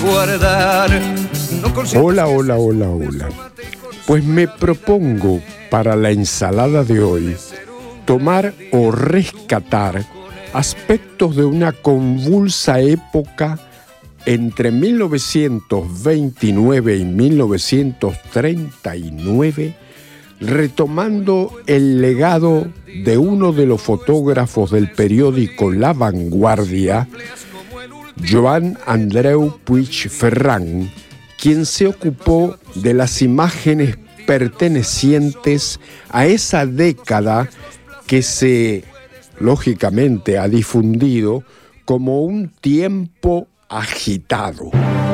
Hola, hola, hola, hola. Pues me propongo para la ensalada de hoy tomar o rescatar aspectos de una convulsa época entre 1929 y 1939, retomando el legado de uno de los fotógrafos del periódico La Vanguardia, Joan Andreu Puig Ferran, quien se ocupó de las imágenes pertenecientes a esa década que se, lógicamente, ha difundido como un tiempo agitado.